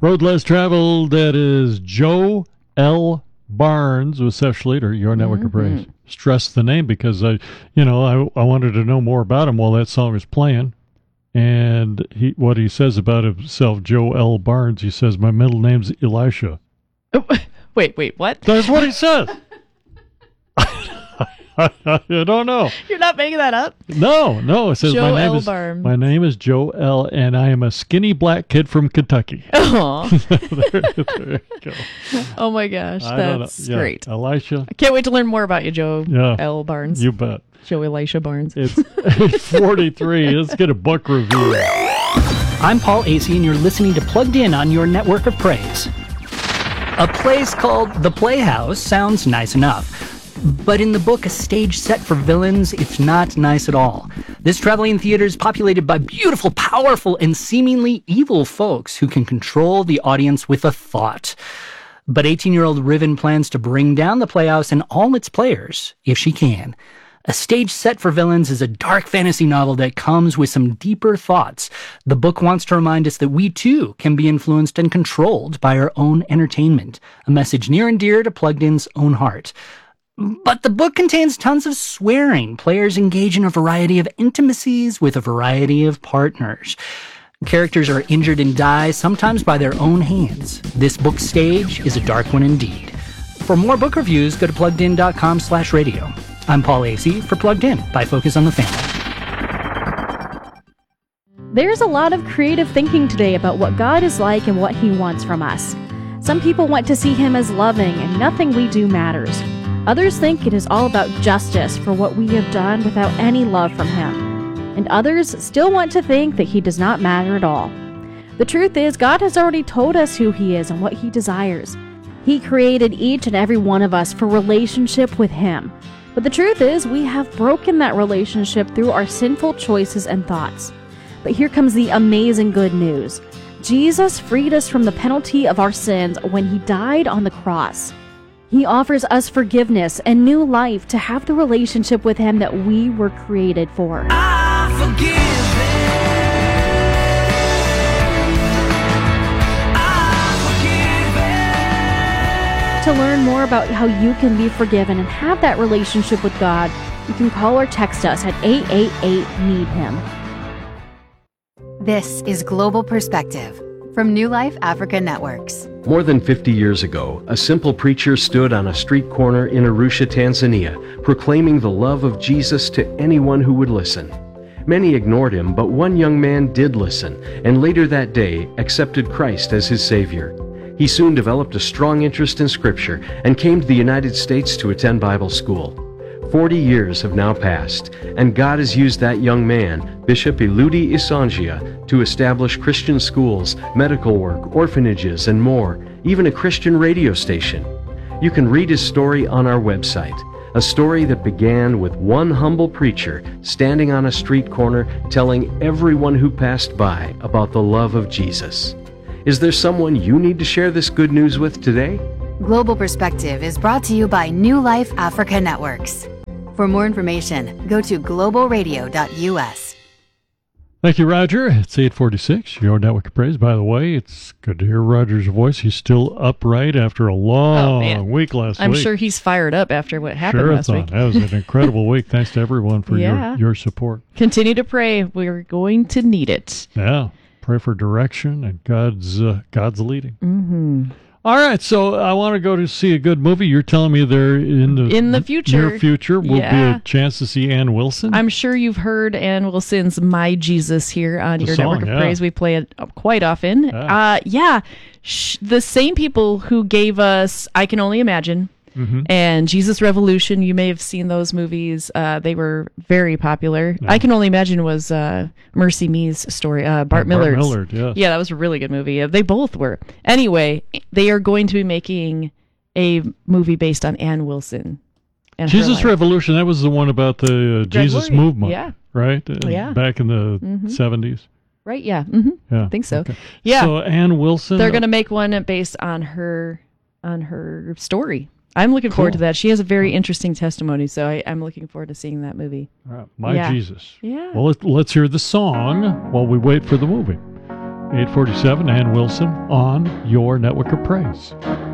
Road Less Traveled, that is Joe L. Barnes with Seth Schleter, Your Network of Praise. Stress the name because I wanted to know more about him while that song was playing. And what he says about himself, Joe L. Barnes, he says, my middle name's Elisha. Wait, what? That's what he says. I don't know. You're not making that up? No. It says Joe L. Barnes. My name is Joe L. and I am a skinny black kid from Kentucky. Oh, there you go. Oh my gosh, that's great. Elisha. I can't wait to learn more about you, Joe L. Barnes. You bet. Joe Elisha Barnes. It's 8:43. Let's get a book review. I'm Paul Acey, and you're listening to Plugged In on your network of praise. A place called The Playhouse sounds nice enough. But in the book, A Stage Set for Villains, it's not nice at all. This traveling theater is populated by beautiful, powerful, and seemingly evil folks who can control the audience with a thought. But 18-year-old Riven plans to bring down the Playhouse and all its players, if she can. A Stage Set for Villains is a dark fantasy novel that comes with some deeper thoughts. The book wants to remind us that we, too, can be influenced and controlled by our own entertainment, a message near and dear to Plugged In's own heart. But the book contains tons of swearing. Players engage in a variety of intimacies with a variety of partners. Characters are injured and die, sometimes by their own hands. This book's stage is a dark one indeed. For more book reviews, go to pluggedin.com/radio. I'm Paul Acey for Plugged In by Focus on the Family. There's a lot of creative thinking today about what God is like and what He wants from us. Some people want to see Him as loving and nothing we do matters. Others think it is all about justice for what we have done without any love from Him. And others still want to think that He does not matter at all. The truth is, God has already told us who He is and what He desires. He created each and every one of us for relationship with Him. But the truth is, we have broken that relationship through our sinful choices and thoughts. But here comes the amazing good news. Jesus freed us from the penalty of our sins when He died on the cross. He offers us forgiveness and new life to have the relationship with Him that we were created for. I forgive To learn more about how you can be forgiven and have that relationship with God, you can call or text us at 888-NEED-HIM. This is Global Perspective from New Life Africa Networks. More than 50 years ago, a simple preacher stood on a street corner in Arusha, Tanzania, proclaiming the love of Jesus to anyone who would listen. Many ignored him, but one young man did listen, and later that day accepted Christ as his Savior. He soon developed a strong interest in Scripture and came to the United States to attend Bible school. 40 years have now passed, and God has used that young man, Bishop Eludi Isangia, to establish Christian schools, medical work, orphanages, and more, even a Christian radio station. You can read his story on our website, a story that began with one humble preacher standing on a street corner telling everyone who passed by about the love of Jesus. Is there someone you need to share this good news with today? Global Perspective is brought to you by New Life Africa Networks. For more information, go to globalradio.us. Thank you, Roger. It's 8:46. Your Network of Praise. By the way, it's good to hear Roger's voice. He's still upright after a long week last week. I'm sure he's fired up after what happened last week. That was an incredible week. Thanks to everyone for your support. Continue to pray. We're going to need it. Yeah. Pray for direction and God's leading. Mm-hmm. All right, so I want to go to see a good movie. You're telling me there in the future, near future will be a chance to see Ann Wilson? I'm sure you've heard Ann Wilson's My Jesus here on your Network of Praise. We play it quite often. Yeah. The same people who gave us I Can Only Imagine and Jesus Revolution, you may have seen those movies. They were very popular. Yeah. I Can Only Imagine was Mercy Me's story, Bart Millard's. Millard, yes. Yeah, that was a really good movie. They both were. Anyway, they are going to be making a movie based on Ann Wilson. And Jesus Revolution, that was the one about the Jesus movement, right? Back in the 70s. Right, yeah. Mm-hmm. Yeah. I think so. Okay. Yeah. So Ann Wilson. They're going to make one based on her story. I'm looking forward to that. She has a very interesting testimony, so I'm looking forward to seeing that movie. All right. My Jesus. Yeah. Well, let's hear the song while we wait for the movie. 847, Ann Wilson on your Network of Praise.